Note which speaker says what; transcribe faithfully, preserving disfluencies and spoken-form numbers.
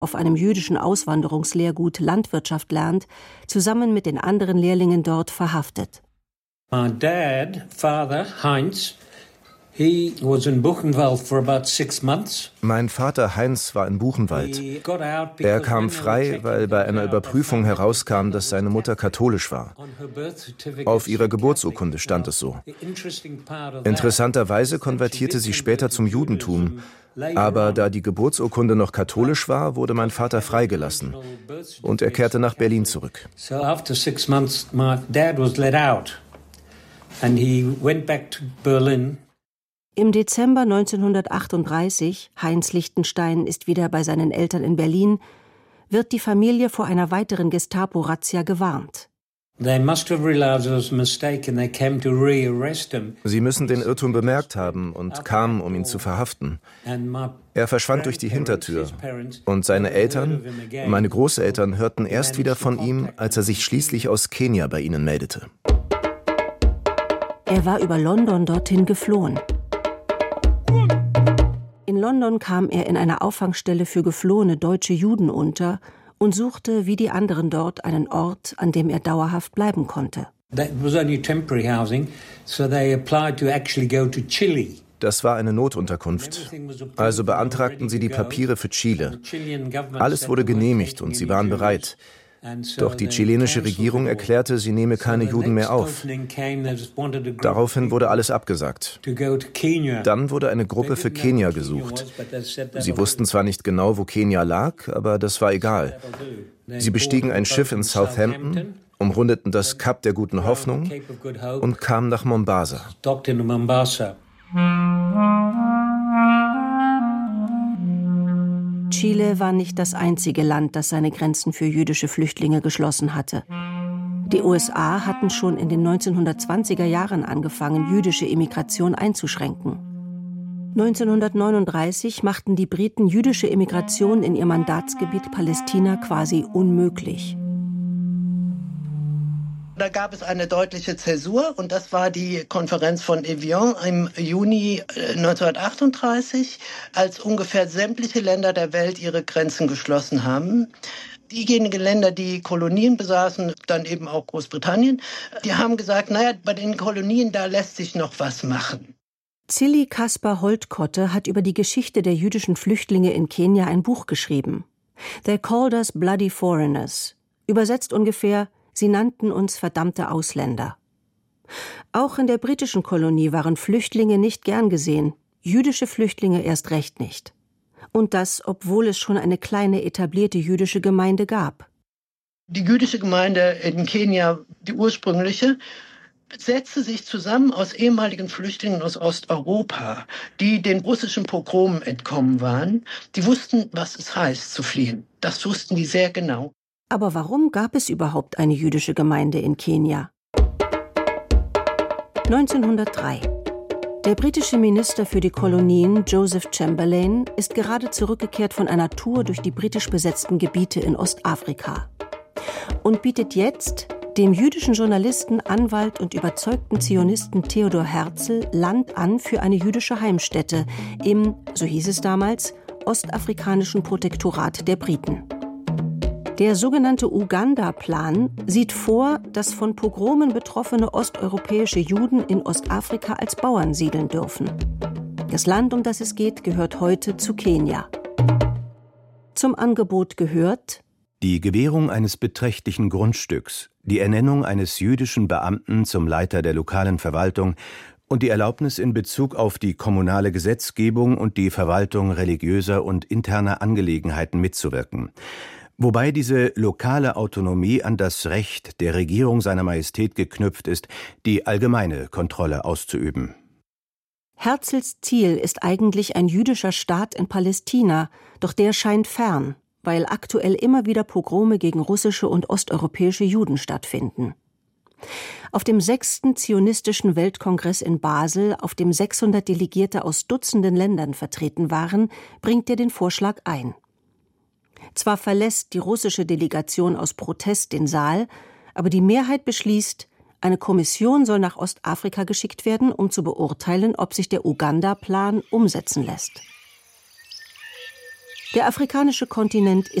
Speaker 1: auf einem jüdischen Auswanderungslehrgut Landwirtschaft lernt, zusammen mit den anderen Lehrlingen dort verhaftet.
Speaker 2: My dad, father, Heinz, he was in Buchenwald for about six months.
Speaker 3: Mein Vater Heinz war in Buchenwald. Er kam frei, weil bei einer Überprüfung herauskam, dass seine Mutter katholisch war. Auf ihrer Geburtsurkunde stand es so. Interessanterweise konvertierte sie später zum Judentum. Aber da die Geburtsurkunde noch katholisch war, wurde mein Vater freigelassen. Und er kehrte nach Berlin zurück.
Speaker 2: So after six months, my dad was let out. And he went back to Berlin.
Speaker 1: Im Dezember neunzehnhundertachtunddreißig, Heinz Lichtenstein ist wieder bei seinen Eltern in Berlin, wird die Familie vor einer weiteren Gestapo-Razzia gewarnt.
Speaker 2: They must have realized it was a mistake and they came to re-arrest him.
Speaker 3: Sie müssen den Irrtum bemerkt haben und kamen, um ihn zu verhaften. Er verschwand durch die Hintertür. Und seine Eltern, meine Großeltern, hörten erst wieder von ihm, als er sich schließlich aus Kenia bei ihnen meldete.
Speaker 1: Er war über London dorthin geflohen. In London kam er in einer Auffangstelle für geflohene deutsche Juden unter und suchte wie die anderen dort einen Ort, an dem er dauerhaft bleiben konnte.
Speaker 3: Das war eine Notunterkunft. Also beantragten sie die Papiere für Chile. Alles wurde genehmigt und sie waren bereit. Doch die chilenische Regierung erklärte, sie nehme keine Juden mehr auf. Daraufhin wurde alles abgesagt. Dann wurde eine Gruppe für Kenia gesucht. Sie wussten zwar nicht genau, wo Kenia lag, aber das war egal. Sie bestiegen ein Schiff in Southampton, umrundeten das Kap der Guten Hoffnung und kamen nach Mombasa.
Speaker 1: Chile war nicht das einzige Land, das seine Grenzen für jüdische Flüchtlinge geschlossen hatte. Die U S A hatten schon in den neunzehnhundertzwanziger Jahren angefangen, jüdische Immigration einzuschränken. neunzehnhundertneununddreißig machten die Briten jüdische Immigration in ihr Mandatsgebiet Palästina quasi unmöglich.
Speaker 4: Da gab es eine deutliche Zäsur und das war die Konferenz von Evian im Juni neunzehnhundertachtunddreißig, als ungefähr sämtliche Länder der Welt ihre Grenzen geschlossen haben. Diejenigen Länder, die Kolonien besaßen, dann eben auch Großbritannien, die haben gesagt, naja, bei den Kolonien, da lässt sich noch was machen.
Speaker 1: Zilli Kaspar Holtkotte hat über die Geschichte der jüdischen Flüchtlinge in Kenia ein Buch geschrieben. They called us bloody foreigners. Übersetzt ungefähr: Sie nannten uns verdammte Ausländer. Auch in der britischen Kolonie waren Flüchtlinge nicht gern gesehen, jüdische Flüchtlinge erst recht nicht. Und das, obwohl es schon eine kleine etablierte jüdische Gemeinde gab.
Speaker 4: Die jüdische Gemeinde in Kenia, die ursprüngliche, setzte sich zusammen aus ehemaligen Flüchtlingen aus Osteuropa, die den russischen Pogromen entkommen waren. Die wussten, was es heißt, zu fliehen. Das wussten die sehr genau.
Speaker 1: Aber warum gab es überhaupt eine jüdische Gemeinde in Kenia? neunzehnhundertdrei. Der britische Minister für die Kolonien, Joseph Chamberlain, ist gerade zurückgekehrt von einer Tour durch die britisch besetzten Gebiete in Ostafrika und bietet jetzt dem jüdischen Journalisten, Anwalt und überzeugten Zionisten Theodor Herzl Land an für eine jüdische Heimstätte im, so hieß es damals, ostafrikanischen Protektorat der Briten. Der sogenannte Uganda-Plan sieht vor, dass von Pogromen betroffene osteuropäische Juden in Ostafrika als Bauern siedeln dürfen. Das Land, um das es geht, gehört heute zu Kenia. Zum Angebot gehört
Speaker 5: die Gewährung eines beträchtlichen Grundstücks, die Ernennung eines jüdischen Beamten zum Leiter der lokalen Verwaltung und die Erlaubnis in Bezug auf die kommunale Gesetzgebung und die Verwaltung religiöser und interner Angelegenheiten mitzuwirken. Wobei diese lokale Autonomie an das Recht der Regierung seiner Majestät geknüpft ist, die allgemeine Kontrolle auszuüben.
Speaker 1: Herzls Ziel ist eigentlich ein jüdischer Staat in Palästina, doch der scheint fern, weil aktuell immer wieder Pogrome gegen russische und osteuropäische Juden stattfinden. Auf dem sechsten Zionistischen Weltkongress in Basel, auf dem sechshundert Delegierte aus Dutzenden Ländern vertreten waren, bringt er den Vorschlag ein. Zwar verlässt die russische Delegation aus Protest den Saal, aber die Mehrheit beschließt, eine Kommission soll nach Ostafrika geschickt werden, um zu beurteilen, ob sich der Uganda-Plan umsetzen lässt. Der afrikanische Kontinent